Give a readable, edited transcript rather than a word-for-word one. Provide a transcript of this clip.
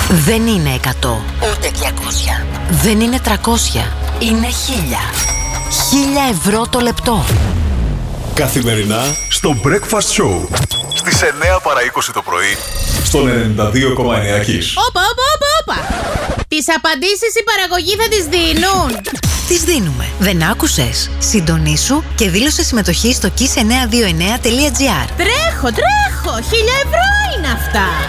Δεν είναι 100, ούτε 200. Δεν είναι 300, είναι 1000. 1000 ευρώ το λεπτό. Καθημερινά στο Breakfast Show στις 9 παρά 20 το πρωί στον 92,9 Kiss. Όπα. Τις απαντήσεις η παραγωγή θα τις δίνουν. Τις δίνουμε. Δεν άκουσες? Συντονίσου και δήλωσε συμμετοχή στο kiss929.gr. Τρέχω. 1000 ευρώ είναι αυτά.